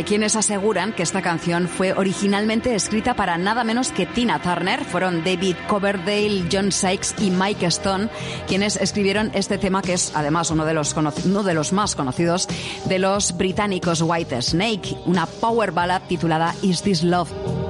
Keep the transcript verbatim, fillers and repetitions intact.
Hay quienes aseguran que esta canción fue originalmente escrita para nada menos que Tina Turner. Fueron David Coverdale, John Sykes y Mike Stone quienes escribieron este tema, que es además uno de los, uno de los más conocidos de los británicos Whitesnake, una power ballad titulada Is This Love.